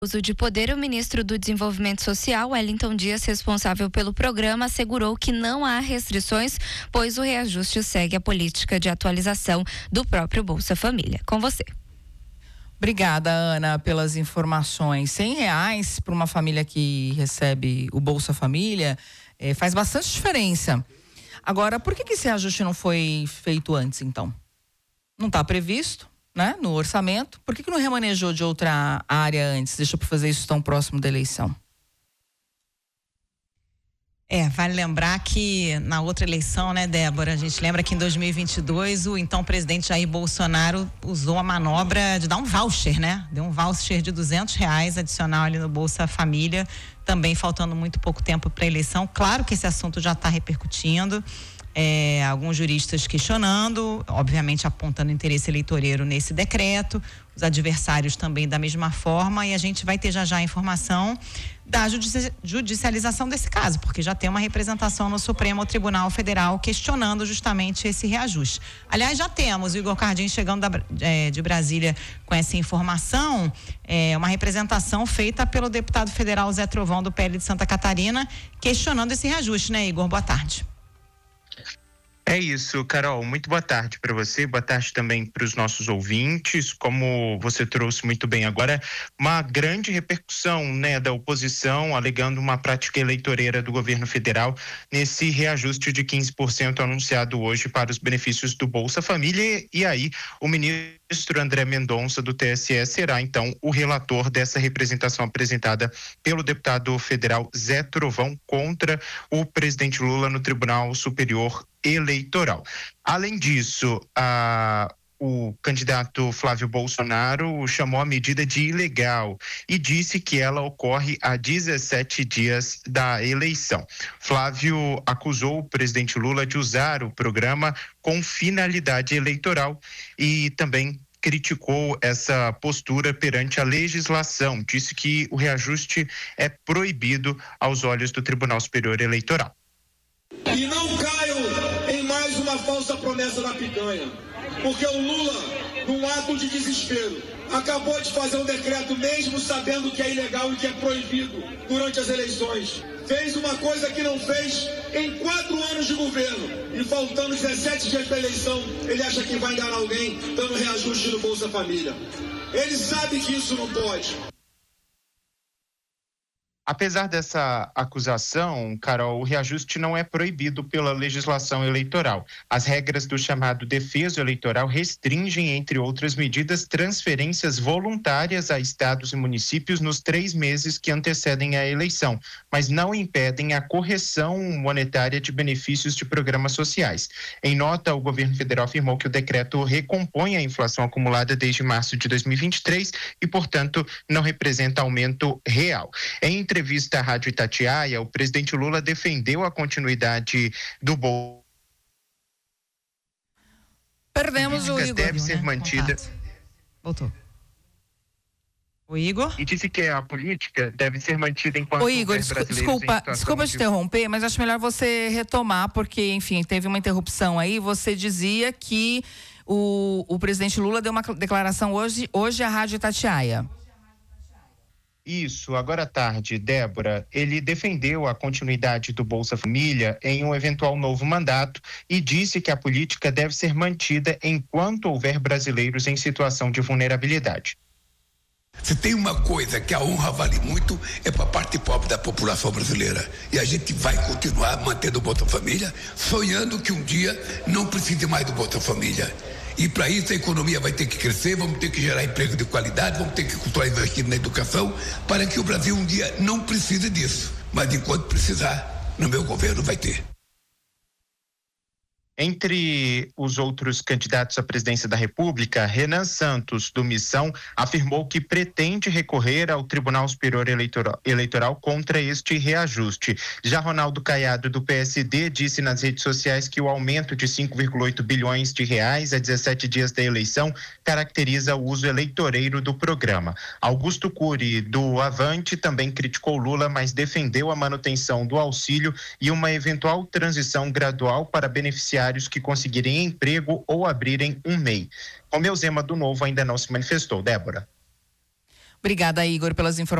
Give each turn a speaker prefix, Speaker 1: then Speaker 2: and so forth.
Speaker 1: Uso de poder, o ministro do Desenvolvimento Social, Wellington Dias, responsável pelo programa, assegurou que não há restrições, pois o reajuste segue a política de atualização do próprio Bolsa Família. Com você.
Speaker 2: Obrigada, Ana, pelas informações. R$100 para uma família que recebe o Bolsa Família faz bastante diferença. Agora, por que esse reajuste não foi feito antes, então? Não está previsto, né, no orçamento. Por que não remanejou de outra área antes? Deixa eu fazer isso tão próximo da eleição.
Speaker 3: Vale lembrar que na outra eleição, né, Débora, a gente lembra que em 2022 o então presidente Jair Bolsonaro usou a manobra de dar um voucher, né? Deu um voucher de R$200 adicional ali no Bolsa Família, também faltando muito pouco tempo para a eleição. Claro que esse assunto já está repercutindo. Alguns juristas questionando, obviamente apontando interesse eleitoreiro nesse decreto, os adversários também da mesma forma, e a gente vai ter já a informação da judicialização desse caso, porque já tem uma representação no Supremo Tribunal Federal questionando justamente esse reajuste. Aliás, já temos o Igor Cardin chegando de Brasília com essa informação, uma representação feita pelo deputado federal Zé Trovão do PL de Santa Catarina, questionando esse reajuste, né, Igor? Boa tarde.
Speaker 4: É isso, Carol, muito boa tarde para você, boa tarde também para os nossos ouvintes. Como você trouxe muito bem agora, uma grande repercussão, né, da oposição alegando uma prática eleitoreira do governo federal nesse reajuste de 15% anunciado hoje para os benefícios do Bolsa Família, e aí o ministro André Mendonça do TSE será então o relator dessa representação apresentada pelo deputado federal Zé Trovão contra o presidente Lula no Tribunal Superior Eleitoral. Além disso, o candidato Flávio Bolsonaro chamou a medida de ilegal e disse que ela ocorre há 17 dias da eleição. Flávio acusou o presidente Lula de usar o programa com finalidade eleitoral e também criticou essa postura perante a legislação. Disse que o reajuste é proibido aos olhos do Tribunal Superior Eleitoral.
Speaker 5: E não caiam em mais uma falsa promessa da picanha, porque o Lula, num ato de desespero, acabou de fazer um decreto mesmo sabendo que é ilegal e que é proibido durante as eleições. Fez uma coisa que não fez em 4 anos de governo, e faltando 17 dias para a eleição, ele acha que vai enganar alguém dando reajuste no Bolsa Família. Ele sabe que isso não pode.
Speaker 4: Apesar dessa acusação, Carol, o reajuste não é proibido pela legislação eleitoral. As regras do chamado defeso eleitoral restringem, entre outras medidas, transferências voluntárias a estados e municípios nos 3 meses que antecedem a eleição, mas não impedem a correção monetária de benefícios de programas sociais. Em nota, o governo federal afirmou que o decreto recompõe a inflação acumulada desde março de 2023 e, portanto, não representa aumento real. Em entrevista à Rádio Itatiaia, o presidente Lula defendeu a continuidade do Bolsa.
Speaker 2: Perdemos o Igor.
Speaker 4: Deve ser mantida.
Speaker 3: Voltou. O Igor?
Speaker 4: E disse que a política deve ser mantida enquanto.
Speaker 2: Ô Igor, desculpa te interromper, mas acho melhor você retomar, porque, enfim, teve uma interrupção aí. Você dizia que o presidente Lula deu uma declaração hoje à Rádio Itatiaia.
Speaker 4: Isso, agora à tarde, Débora, ele defendeu a continuidade do Bolsa Família em um eventual novo mandato e disse que a política deve ser mantida enquanto houver brasileiros em situação de vulnerabilidade.
Speaker 6: Se tem uma coisa que a honra vale muito, é para a parte pobre da população brasileira. E a gente vai continuar mantendo o Bolsa Família, sonhando que um dia não precise mais do Bolsa Família. E para isso a economia vai ter que crescer, vamos ter que gerar emprego de qualidade, vamos ter que continuar investindo na educação, para que o Brasil um dia não precise disso. Mas enquanto precisar, no meu governo vai ter.
Speaker 4: Entre os outros candidatos à presidência da República, Renan Santos, do Missão, afirmou que pretende recorrer ao Tribunal Superior Eleitoral contra este reajuste. Já Ronaldo Caiado, do PSD, disse nas redes sociais que o aumento de 5,8 bilhões de reais a 17 dias da eleição caracteriza o uso eleitoreiro do programa. Augusto Cury, do Avante, também criticou Lula, mas defendeu a manutenção do auxílio e uma eventual transição gradual para beneficiários que conseguirem emprego ou abrirem um MEI. Romeu Zema, do Novo, ainda não se manifestou. Débora.
Speaker 2: Obrigada, Igor, pelas informações.